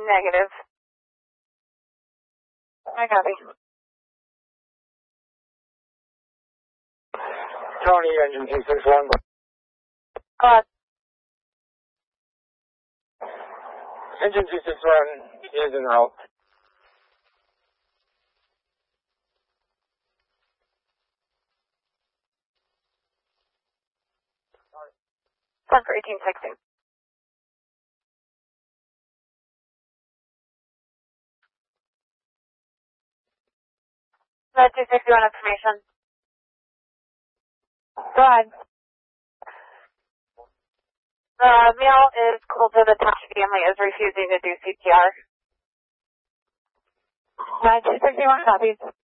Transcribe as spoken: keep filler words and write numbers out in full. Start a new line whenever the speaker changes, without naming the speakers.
Negative. I copy.
Tony, engine two six one.
Uh,
Engine two six one is en route.
One for eighteen sixty. That's two sixty-one information. Go ahead. The male is called to the touch family is refusing to do C P R. nine two sixty-one copies.